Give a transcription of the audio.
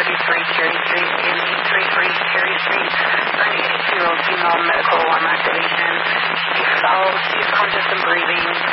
Cherry Street, in 833 Cherry Street, for an 82-year-old female medical alarm activation. She fell, she is conscious and breathing.